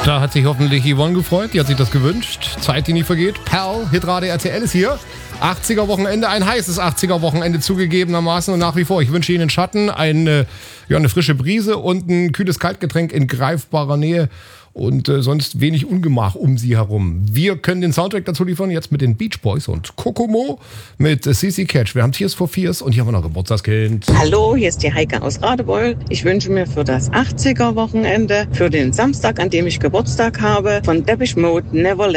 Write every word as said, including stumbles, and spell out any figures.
Da hat sich hoffentlich Yvonne gefreut, die hat sich das gewünscht. Zeit, die nie vergeht. Perl, Hitradio R T L ist hier. achtziger-Wochenende, ein heißes achtziger-Wochenende zugegebenermaßen und nach wie vor. Ich wünsche Ihnen Schatten, eine, ja, eine frische Brise und ein kühles Kaltgetränk in greifbarer Nähe und äh, sonst wenig Ungemach um Sie herum. Wir können den Soundtrack dazu liefern, jetzt mit den Beach Boys und Kokomo mit äh, C C Catch. Wir haben Tears for Fears und hier haben wir noch Geburtstagskind. Hallo, hier ist die Heike aus Radebeul. Ich wünsche mir für das achtziger-Wochenende, für den Samstag, an dem ich Geburtstag habe, von Depeche Mode Never